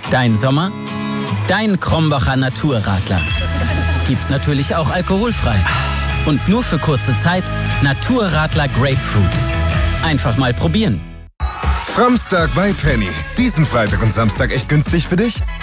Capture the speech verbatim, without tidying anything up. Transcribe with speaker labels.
Speaker 1: Dein Sommer? Dein Krombacher Naturradler. Gibt's natürlich auch alkoholfrei. Und nur für kurze Zeit Naturradler Grapefruit. Einfach mal probieren.
Speaker 2: Framstag bei Penny. Diesen Freitag und Samstag echt günstig für dich?